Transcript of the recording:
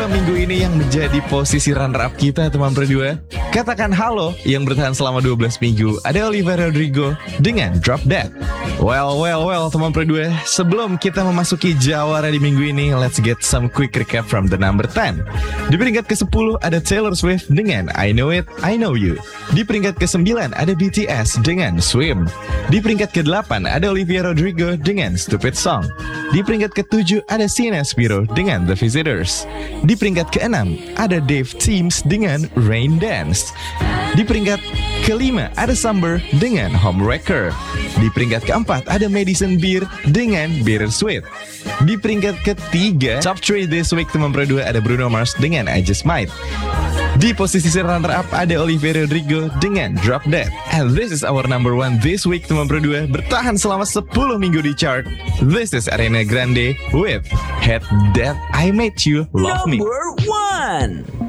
2 minggu ini yang menjadi posisi runner up kita teman berdua. Katakan halo yang bertahan selama 12 minggu. Ada Olivia Rodrigo dengan Drop Dead. Well teman berdua, sebelum kita memasuki jawara di minggu ini, let's get some quick recap from the number 10. Di peringkat ke-10 ada Taylor Swift dengan I Know It, I Know You. Di peringkat ke-9 ada BTS dengan Swim. Di peringkat ke-8 ada Olivia Rodrigo dengan Stupid Song. Di peringkat ke-7 ada Sienna Spiro dengan The Visitors. Di peringkat ke-6 ada Dave Teams dengan Rain Dance. Di peringkat ke-5 ada Summer dengan Homewrecker. Di peringkat ke-4 ada Madison Beer dengan Bittersweet. Di peringkat ke-3 top 3 this week teman berdua ada Bruno Mars dengan I Just Might. Di posisi runner up ada Olivia Rodrigo dengan Drop Dead. And this is our number 1 this week teman berdua, bertahan selama 10 minggu di chart. This is Ariana Grande with Head That I Made You Love Me. Number 1.